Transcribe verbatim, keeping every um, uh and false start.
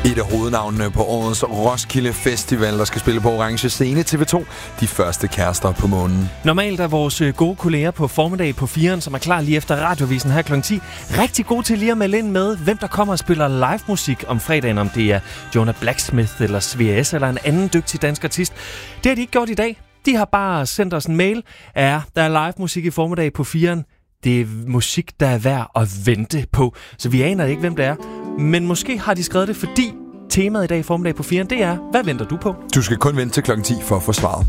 Et af hovednavnene på årets Roskilde Festival, der skal spille på Orange Scene T V to. De første kærester på månen. Normalt er vores gode kolleger på formiddag på firen, som er klar lige efter radiovisen her klokken ti, rigtig gode til lige at melde ind med, hvem der kommer og spiller live musik om fredagen, om det er Jonah Blacksmith eller Svea S eller en anden dygtig dansk artist. Det har de ikke gjort i dag. De har bare sendt os en mail. Ja, der er live musik i formiddag på firen. Det er musik, der er værd at vente på. Så vi aner ikke, hvem det er. Men måske har de skrevet det, fordi temaet i dag i formiddag på firen, det er, hvad venter du på? Du skal kun vente til klokken ti for at få svaret.